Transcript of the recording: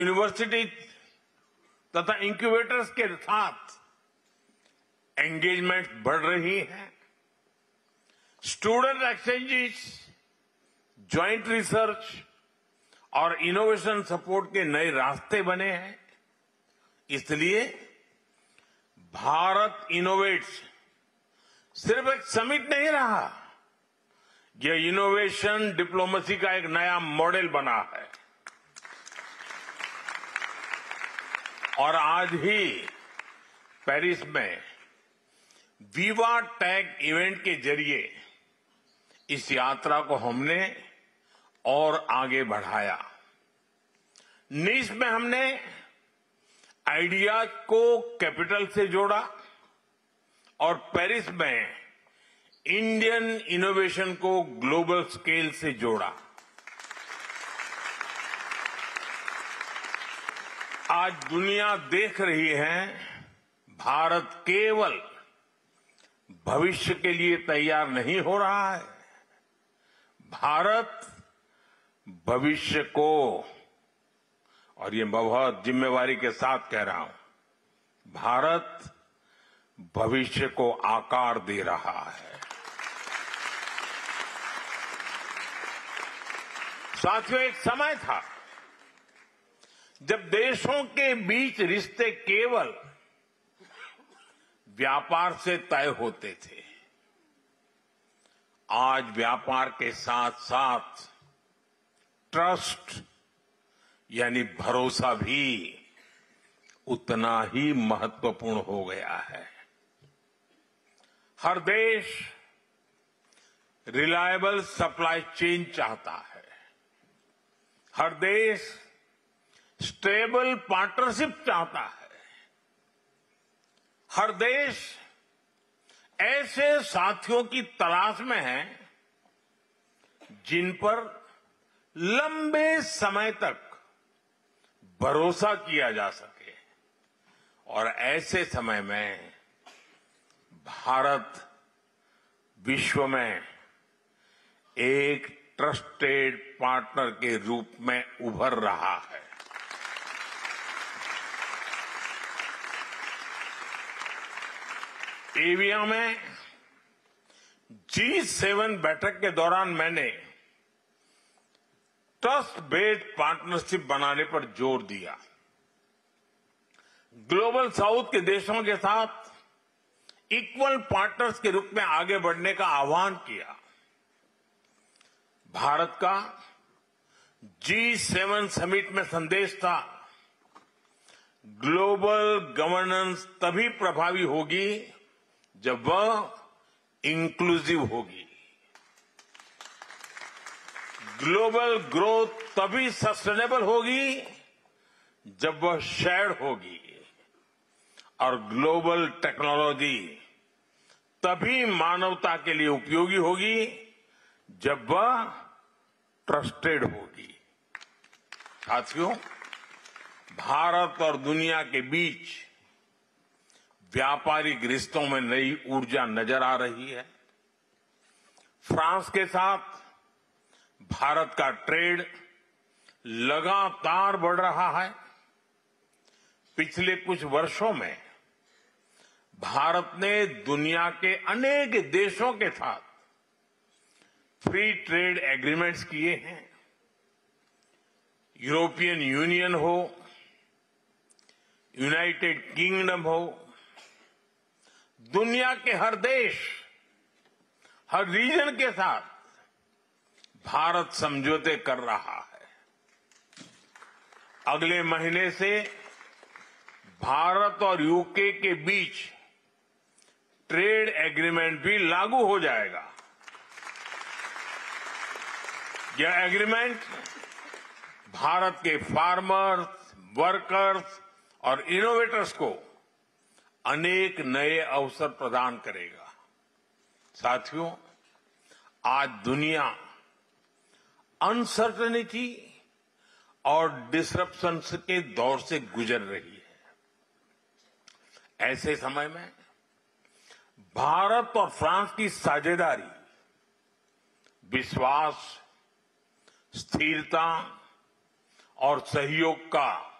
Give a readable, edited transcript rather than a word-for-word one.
University तथा incubators के साथ एंगेजमेंट बढ़ रही है। स्टूडेंट एक्सचेंजेस, ज्वाइंट रिसर्च और इनोवेशन सपोर्ट के नए रास्ते बने हैं। इसलिए भारत इनोवेट्स सिर्फ एक समिट नहीं रहा, यह इनोवेशन डिप्लोमेसी का एक नया मॉडल बना है। और आज ही पेरिस में विवा टेक इवेंट के जरिए इस यात्रा को हमने और आगे बढ़ाया। नीस में हमने आइडियाज को कैपिटल से जोड़ा और पेरिस में इंडियन इनोवेशन को ग्लोबल स्केल से जोड़ा। आज दुनिया देख रही है भारत केवल भविष्य के लिए तैयार नहीं हो रहा है, भारत भविष्य को, और ये बहुत जिम्मेवारी के साथ कह रहा हूं, भारत भविष्य को आकार दे रहा है। साथियों, एक समय था जब देशों के बीच रिश्ते केवल व्यापार से तय होते थे। आज व्यापार के साथ साथ ट्रस्ट यानी भरोसा भी उतना ही महत्वपूर्ण हो गया है। हर देश रिलायबल सप्लाई चेन चाहता है, हर देश स्टेबल पार्टनरशिप चाहता है, हर देश ऐसे साथियों की तलाश में है जिन पर लंबे समय तक भरोसा किया जा सके। और ऐसे समय में भारत विश्व में एक ट्रस्टेड पार्टनर के रूप में उभर रहा है। एविया में G7 बैठक के दौरान मैंने ट्रस्ट बेस्ड पार्टनरशिप बनाने पर जोर दिया। ग्लोबल साउथ के देशों के साथ इक्वल पार्टनर्स के रूप में आगे बढ़ने का आह्वान किया। भारत का G7 समिट में संदेश था, ग्लोबल गवर्नेंस तभी प्रभावी होगी जब वह इंक्लूसिव होगी, ग्लोबल ग्रोथ तभी सस्टेनेबल होगी जब वह शेयर्ड होगी, और ग्लोबल टेक्नोलॉजी तभी मानवता के लिए उपयोगी होगी जब वह ट्रस्टेड होगी। साथियों, भारत और दुनिया के बीच व्यापारिक रिश्तों में नई ऊर्जा नजर आ रही है। फ्रांस के साथ भारत का ट्रेड लगातार बढ़ रहा है। पिछले कुछ वर्षों में भारत ने दुनिया के अनेक देशों के साथ फ्री ट्रेड एग्रीमेंट्स किए हैं। यूरोपियन यूनियन हो, यूनाइटेड किंगडम हो, दुनिया के हर देश, हर रीजन के साथ भारत समझौते कर रहा है। अगले महीने से भारत और यूके के बीच ट्रेड एग्रीमेंट भी लागू हो जाएगा। यह एग्रीमेंट भारत के फार्मर्स, वर्कर्स और इनोवेटर्स को अनेक नए अवसर प्रदान करेगा। साथियों, आज दुनिया अनसर्टेनिटी और डिसरप्शंस के दौर से गुजर रही है। ऐसे समय में भारत और फ्रांस की साझेदारी विश्वास, स्थिरता और सहयोग का